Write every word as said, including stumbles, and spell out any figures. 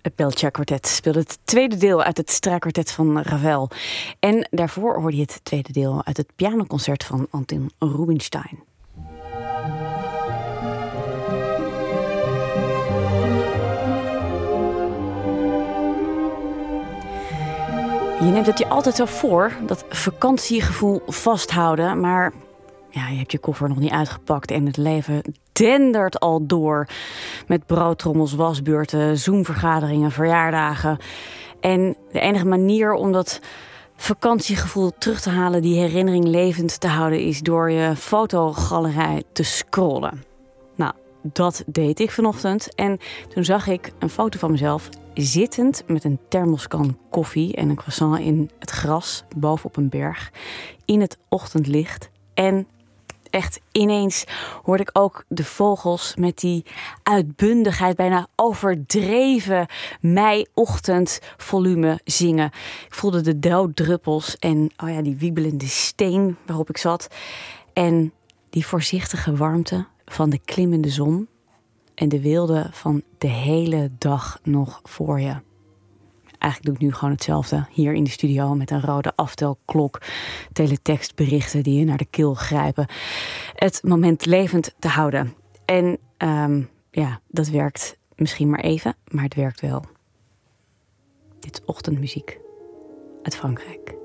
Het Belcher Quartet speelde het tweede deel uit het strijkkwartet van Ravel. En daarvoor hoorde je het tweede deel uit het pianoconcert van Anton Rubinstein. Je neemt het je altijd zo voor, dat vakantiegevoel vasthouden, maar ja, je hebt je koffer nog niet uitgepakt en het leven dendert al door. Met broodtrommels, wasbeurten, Zoom-vergaderingen, verjaardagen. En de enige manier om dat vakantiegevoel terug te halen, die herinnering levend te houden, is door je fotogalerij te scrollen. Nou, dat deed ik vanochtend. En toen zag ik een foto van mezelf zittend met een thermoskan koffie en een croissant in het gras bovenop een berg in het ochtendlicht. En echt ineens hoorde ik ook de vogels met die uitbundigheid, bijna overdreven mei-ochtendvolume zingen. Ik voelde de dauwdruppels en oh ja, die wiebelende steen waarop ik zat. En die voorzichtige warmte van de klimmende zon en de weelde van de hele dag nog voor je. Eigenlijk doe ik nu gewoon hetzelfde hier in de studio met een rode aftelklok, teletextberichten die je naar de keel grijpen. Het moment levend te houden. En um, ja, dat werkt misschien maar even, maar het werkt wel. Dit is ochtendmuziek uit Frankrijk.